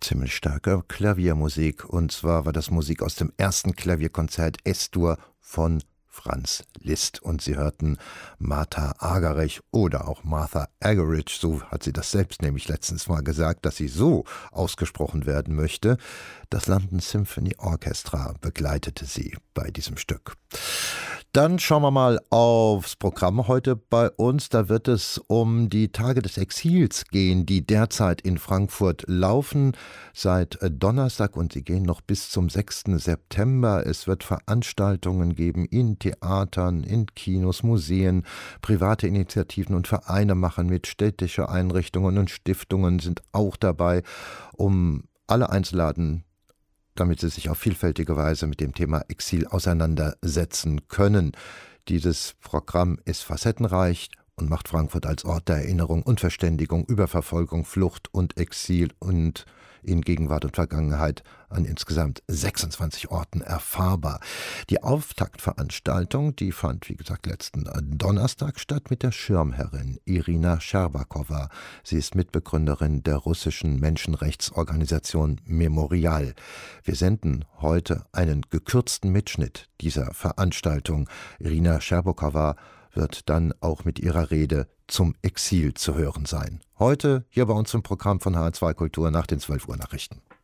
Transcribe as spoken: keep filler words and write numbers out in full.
Ziemlich starke Klaviermusik, und zwar war das Musik aus dem ersten Klavierkonzert Es-Dur von Franz Liszt. Und Sie hörten Martha Argerich oder auch Martha Argerich, so hat sie das selbst nämlich letztens mal gesagt, dass sie so ausgesprochen werden möchte. Das London Symphony Orchestra begleitete sie bei diesem Stück. Dann schauen wir mal aufs Programm heute bei uns. Da wird es um die Tage des Exils gehen, die derzeit in Frankfurt laufen, seit Donnerstag, und sie gehen noch bis zum sechsten September. Es wird Veranstaltungen geben in Theatern, in Kinos, Museen, private Initiativen und Vereine machen mit, städtische Einrichtungen und Stiftungen sind auch dabei, um alle einzuladen, damit sie sich auf vielfältige Weise mit dem Thema Exil auseinandersetzen können. Dieses Programm ist facettenreich und macht Frankfurt als Ort der Erinnerung und Verständigung über Verfolgung, Flucht und Exil und in Gegenwart und Vergangenheit an insgesamt sechsundzwanzig Orten erfahrbar. Die Auftaktveranstaltung, die fand, wie gesagt, letzten Donnerstag statt mit der Schirmherrin Irina Scherbakowa. Sie ist Mitbegründerin der russischen Menschenrechtsorganisation Memorial. Wir senden heute einen gekürzten Mitschnitt dieser Veranstaltung. Irina Scherbakowa wird dann auch mit ihrer Rede zum Exil zu hören sein. Heute hier bei uns im Programm von H R zwei Kultur nach den zwölf Uhr Nachrichten.